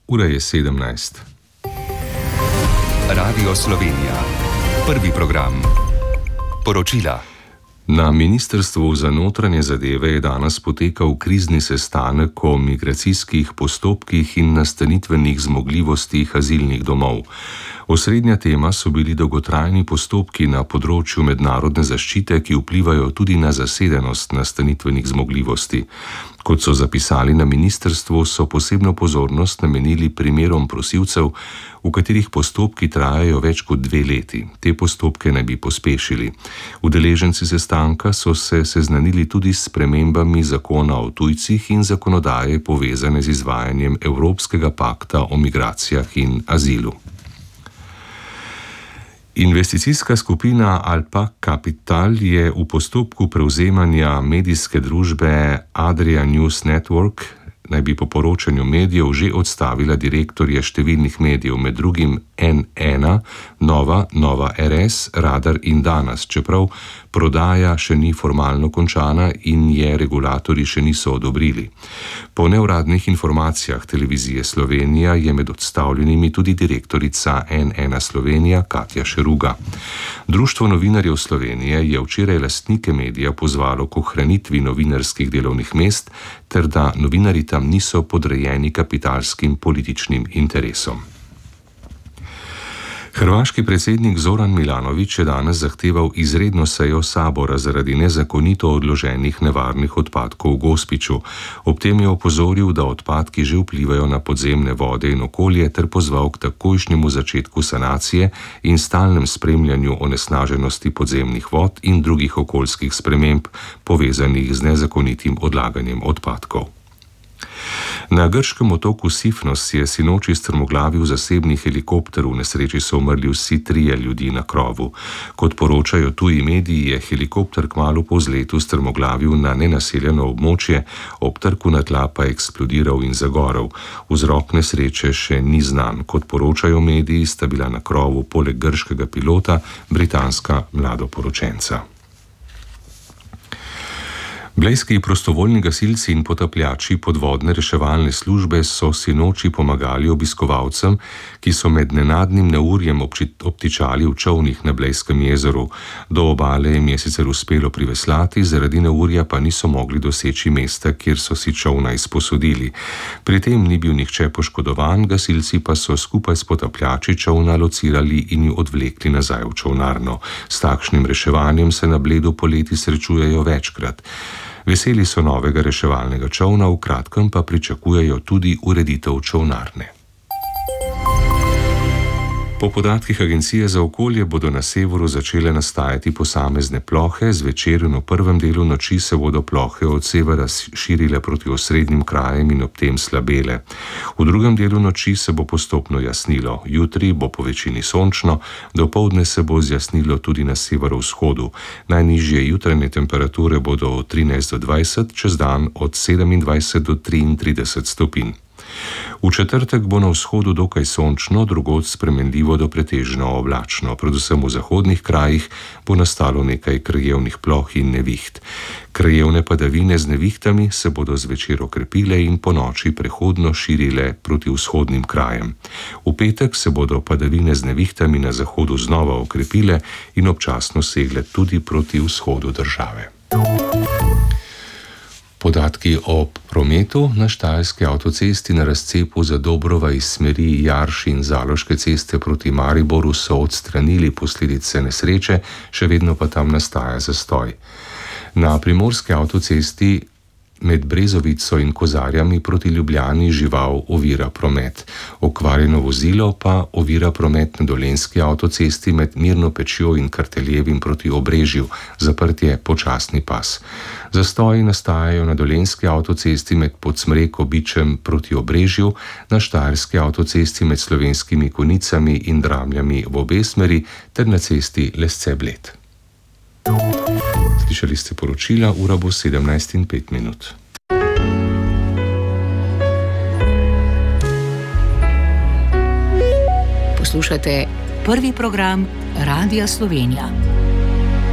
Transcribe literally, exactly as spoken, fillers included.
Ura je sedemnajst. Radio Slovenija. Prvi program. Poročila. Na Ministrstvu za notranje zadeve je danes potekal krizni sestanek o migracijskih postopkih in nastanitvenih zmogljivostih azilnih domov. Osrednja tema so bili dolgotrajni postopki na področju mednarodne zaščite, ki vplivajo tudi na zasedenost nastanitvenih zmogljivosti. Kot so zapisali na ministrstvu, so posebno pozornost namenili primerom prosilcev, v katerih postopki trajajo več kot dve leti. Te postopke naj bi pospešili. Udeleženci sestanka so se seznanili tudi s spremembami zakona o tujcih in zakonodaje povezane z izvajanjem Evropskega pakta o migracijah in azilu. Investicijska skupina Alpaka Capital je v postopku prevzemanja medijske družbe Adria News Network, naj bi po poročanju medijev že odstavila direktorje številnih medijev, med drugim N ena, Nova, Nova R S, Radar in Danas, čeprav prodaja še ni formalno končana in je regulatorji še niso odobrili. Po neuradnih informacijah Televizije Slovenija je med odstavljenimi tudi direktorica N ena Slovenija Katja Šeruga. Društvo novinarjev Slovenije je včeraj lastnike medija pozvalo k ohranitvi novinarskih delovnih mest ter da novinarji tam niso podrejeni kapitalskim političnim interesom. Hrvaški predsednik Zoran Milanović je danes zahteval izredno sejo sabora zaradi nezakonito odloženih nevarnih odpadkov v Gospiću. Ob tem je opozoril, da odpadki že vplivajo na podzemne vode in okolje ter pozval k takojšnjemu začetku sanacije in stalnem spremljanju onesnaženosti podzemnih vod in drugih okoljskih sprememb povezanih z nezakonitim odlaganjem odpadkov. Na grškem otoku Sifnos je sinoči strmoglavil zasebni helikopter, v nesreči so umrli vsi trije ljudi na krovu. Kot poročajo tuji mediji, je helikopter kmalu po vzletu strmoglavil na nenaseljeno območje, ob trku na tla pa eksplodiral in zagorel. Vzrok nesreče še ni znan. Kot poročajo mediji, sta bila na krovu poleg grškega pilota britanska mladoporočenca. Blejski prostovoljni gasilci in potapljači podvodne reševalne službe so sinoči pomagali obiskovalcem, ki so med nenadnim neurjem obtičali v čolnih na Blejskem jezeru. Do obale jim je sicer uspelo priveslati, zaradi neurja pa niso mogli doseči mesta, kjer so si čolna izposodili. Pri tem ni bil nihče poškodovan, gasilci pa so skupaj s potapljači čolna locirali in jo odvlekli nazaj v čolnarno. S takšnim reševanjem se na Bledu poleti srečujejo večkrat. Veseli so novega reševalnega čolna, v kratkem pa pričakujejo tudi ureditev čolnarne. Po podatkih Agencije za okolje bodo na severu začele nastajati posamezne plohe, zvečer in v prvem delu noči se bodo plohe od severa širile proti osrednjim krajem in ob tem slabele. V drugem delu noči se bo postopno jasnilo. Jutri bo po večini sončno, dopoldne se bo zjasnilo tudi na severovzhodu. Najnižje jutranje temperature bodo od trinajst do dvajset, čez dan od sedemindvajset do triintrideset stopinj. V četrtek bo na vzhodu dokaj sončno, drugod spremenljivo do pretežno oblačno. Predvsem v zahodnih krajih bo nastalo nekaj krajevnih ploh in neviht. Krajevne padavine z nevihtami se bodo zvečer okrepile in po noči prehodno širile proti vzhodnim krajem. V petek se bodo padavine z nevihtami na zahodu znova okrepile in občasno segle tudi proti vzhodu države. Podatki o prometu na Štajerski avtocesti na razcepu Zadobrova iz smeri Jarš in Zaloške ceste proti Mariboru so odstranili posledice nesreče, še vedno pa tam nastaja zastoj. Na Primorski avtocesti med Brezovico in Kozarjami proti Ljubljani žival ovira promet. Okvarjeno vozilo pa ovira promet na Dolenjski avtocesti med Mirno Pečjo in Karteljevim proti Obrežju, zaprt je počasni pas. Zastoji nastajajo na Dolenjski avtocesti med Podsmreko Bičem proti Obrežju, na Štajerski avtocesti med Slovenskimi Konicami in Dramljami v obe smeri ter na cesti Lesce-Bled. Slišali ste poročila, ura bo sedemnajst in pet minut. Poslušate prvi program Radia Slovenija.